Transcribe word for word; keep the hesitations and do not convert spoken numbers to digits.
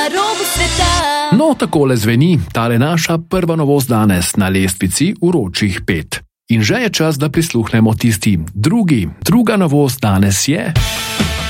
robu sveta. No, takole zveni tale naša prva novost danes na lestvici vročih pet. In že je čas, da prisluhnemo tisti drugi. Druga novost danes je...